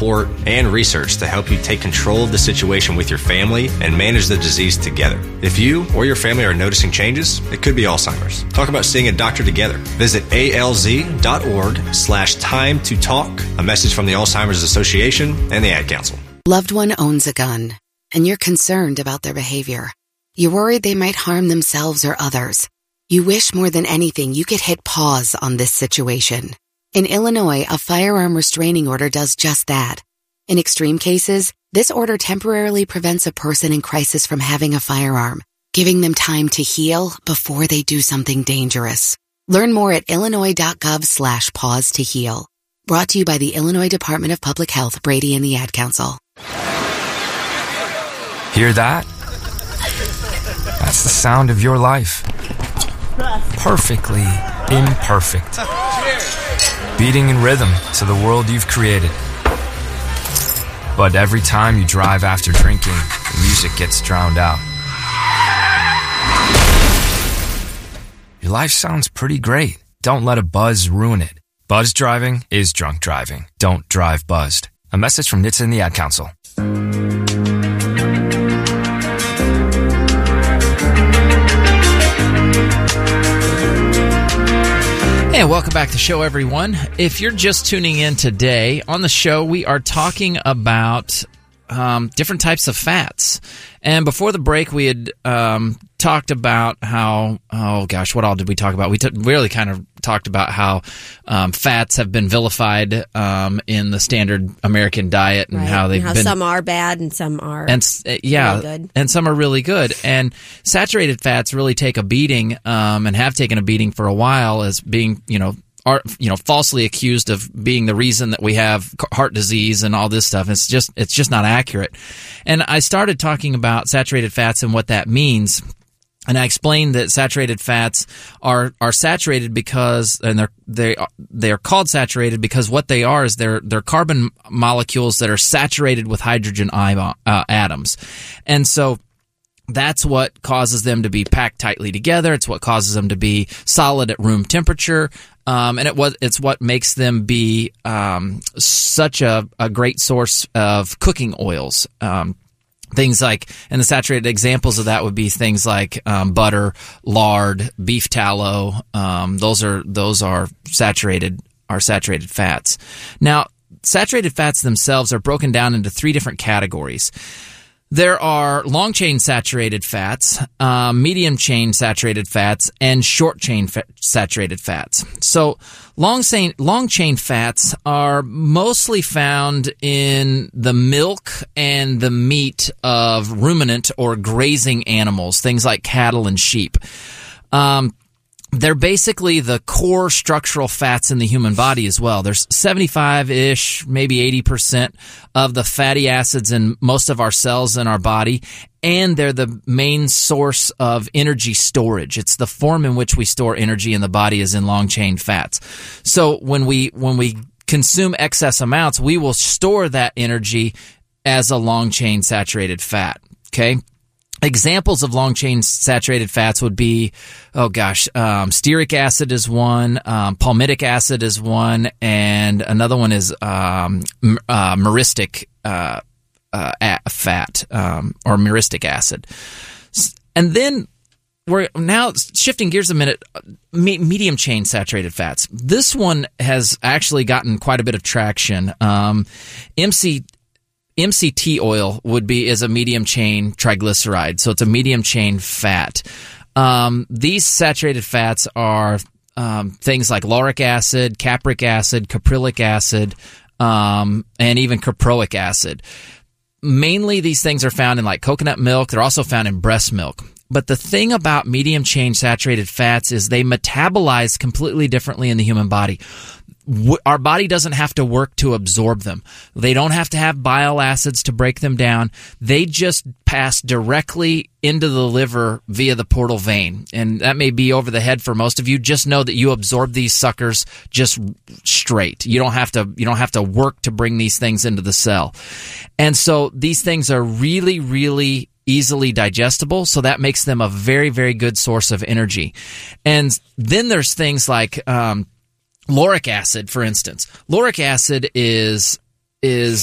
support, and research to help you take control of the situation with your family and manage the disease together. If you or your family are noticing changes, it could be Alzheimer's. Talk about seeing a doctor together. Visit alz.org/time to talk. A message from the Alzheimer's Association and the Ad Council. Loved one owns a gun, and you're concerned about their behavior. You're worried they might harm themselves or others. You wish more than anything you could hit pause on this situation. In Illinois, a firearm restraining order does just that. In extreme cases, this order temporarily prevents a person in crisis from having a firearm, giving them time to heal before they do something dangerous. Learn more at illinois.gov/pause to heal. Brought to you by the Illinois Department of Public Health, Brady and the Ad Council. Hear that? That's the sound of your life. Perfectly imperfect. Beating in rhythm to the world you've created. But every time you drive after drinking, the music gets drowned out. Your life sounds pretty great. Don't let a buzz ruin it. Buzz driving is drunk driving. Don't drive buzzed. A message from NHTSA and the Ad Council. And welcome back to the show, everyone. If you're just tuning in today, on the show we are talking about different types of fats. And before the break, we had talked about how, what all did we talk about? We really kind of talked about how fats have been vilified in the standard American diet, and how they've been, some are bad and some are really good. And some are really good. And saturated fats really take a beating, and have taken a beating for a while, as being falsely accused of being the reason that we have heart disease and all this stuff. It's just not accurate. And I started talking about saturated fats and what that means. And I explained that saturated fats are saturated because, and they are called saturated because what they are is they're carbon molecules that are saturated with hydrogen atoms. And so that's what causes them to be packed tightly together. It's what causes them to be solid at room temperature. And it's what makes them be such a great source of cooking oils. Things like, and the saturated examples of that would be things like butter, lard, beef tallow. Those are saturated fats. Now, saturated fats themselves are broken down into three different categories. There are long-chain saturated fats, medium-chain saturated fats, and short-chain saturated fats. So long-chain fats are mostly found in the milk and the meat of ruminant or grazing animals, things like cattle and sheep. They're basically the core structural fats in the human body as well. There's 75-ish, maybe 80% of the fatty acids in most of our cells in our body, and they're the main source of energy storage. It's the form in which we store energy in the body is in long-chain fats. So when we consume excess amounts, we will store that energy as a long-chain saturated fat, okay? Examples of long-chain saturated fats would be, stearic acid is one, palmitic acid is one, and another one is myristic fat, or myristic acid. And then we're now shifting gears a minute, medium-chain saturated fats. This one has actually gotten quite a bit of traction. MCT oil is a medium chain triglyceride, so it's a medium chain fat. These saturated fats are things like lauric acid, capric acid, caprylic acid, and even caproic acid. Mainly these things are found in like coconut milk. They're also found in breast milk. But the thing about medium chain saturated fats is they metabolize completely differently in the human body. Our body doesn't have to work to absorb them. They don't have to have bile acids to break them down. They just pass directly into the liver via the portal vein. And that may be over the head for most of you. Just know that you absorb these suckers just straight. You don't have to work to bring these things into the cell. And so these things are really, really easily digestible, so that makes them a very, very good source of energy. And then there's things like lauric acid, for instance. Lauric acid is